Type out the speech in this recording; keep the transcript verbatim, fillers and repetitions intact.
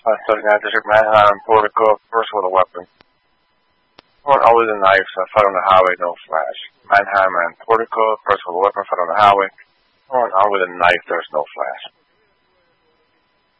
Uh, thirty-nine District, Manheim, Portico, first with a weapon. Going on with a knife, uh, fight on the highway, no flash. Manheim and Portico, first with a weapon, fight on the highway. Going on with a knife, there's no flash.